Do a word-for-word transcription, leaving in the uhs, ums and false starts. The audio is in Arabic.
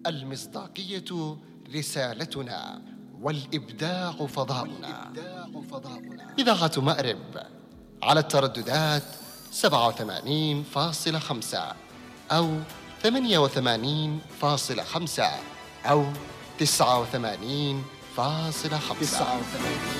المصداقية رسالتنا، والإبداع فضاؤنا. إذاعة مأرب على الترددات سبعة وثمانين فاصلة خمسة أو ثمانية وثمانين فاصلة خمسة أو تسعة وثمانين فاصلة خمسة.